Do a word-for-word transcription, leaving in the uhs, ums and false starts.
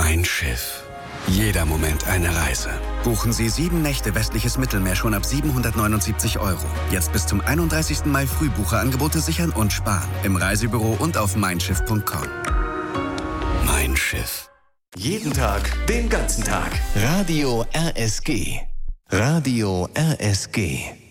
Mein Schiff. Jeder Moment eine Reise. Buchen Sie sieben Nächte westliches Mittelmeer schon ab siebenhundertneunundsiebzig Euro. Jetzt bis zum einunddreißigsten Mai Frühbucherangebote sichern und sparen. Im Reisebüro und auf mein schiff punkt com. Mein Schiff. Jeden Tag, den ganzen Tag. Radio R S G. Radio R S G.